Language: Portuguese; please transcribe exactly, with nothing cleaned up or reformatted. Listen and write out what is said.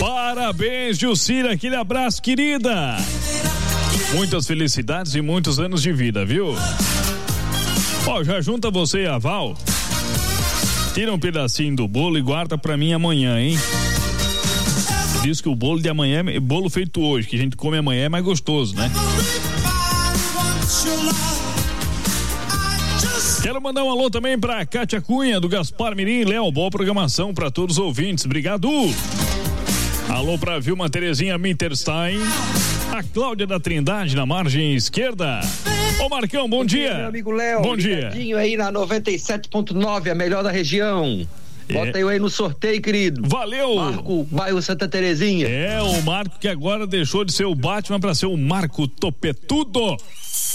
Parabéns, Jucira, aquele abraço, querida. Muitas felicidades e muitos anos de vida, viu? Ó, já junta você e a Val. Tira um pedacinho do bolo e guarda pra mim amanhã, hein? Diz que o bolo de amanhã é bolo feito hoje, que a gente come amanhã é mais gostoso, né? Quero mandar um alô também pra Cátia Cunha, do Gaspar Mirim. Léo, boa programação pra todos os ouvintes. Obrigado. Alô pra Vilma Terezinha Mitterstein. A Cláudia da Trindade, na margem esquerda. Ô Marcão, bom, bom dia. dia. Meu amigo Léo. Bom dia. Aí na noventa e sete ponto nove, a melhor da região. Bota é. eu aí no sorteio, querido. Valeu. Marco, bairro Santa Terezinha. É, o Marco que agora deixou de ser o Batman pra ser o Marco Topetudo.